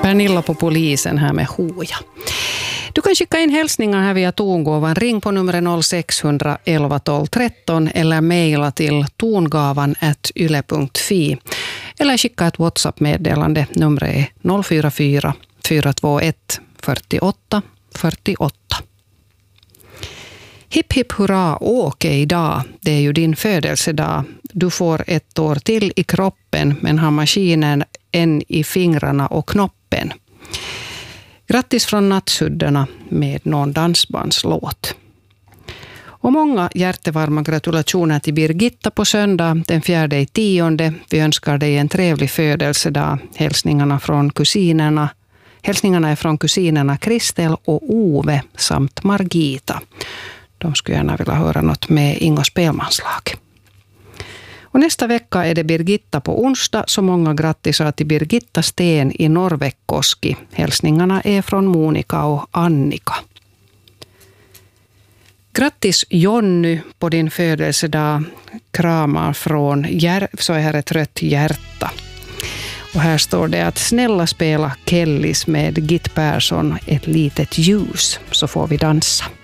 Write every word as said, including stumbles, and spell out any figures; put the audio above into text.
Pernilla på polisen här med Hoja. Du kan skicka in hälsningar här via tongåvan. Ring på nummer noll sex ett ett tolv tretton eller mejla till tongavan at yle punkt fi. Eller skicka ett WhatsApp-meddelande. Numret är noll fyra fyra fyra två ett fyrtioåtta fyrtioåtta. Hipp hipp hurra, åke idag. Det är ju din födelsedag. Du får ett år till i kroppen men har maskinen än i fingrarna och knoppen. Grattis från Nattsuddarna med någon dansbandslåt. Och många hjärtevarma gratulationer till Birgitta på söndag den fjärde i tionde. Vi önskar dig en trevlig födelsedag. Hälsningarna från kusinerna. Hälsningarna är från kusinerna Kristel och Ove samt Margita. De skulle gärna vilja höra något med Ingo Spelmanslag. Och nästa vecka är det Birgitta på onsdag, så många grattisar till Birgitta Sten i Norrväkkoski. Hälsningarna är från Monika och Annika. Grattis Jonny på din födelsedag. Kramar från Jär, så är här ett rött hjärta. Och här står det att snälla spela Kellys med Git Persson ett litet ljus, så får vi dansa.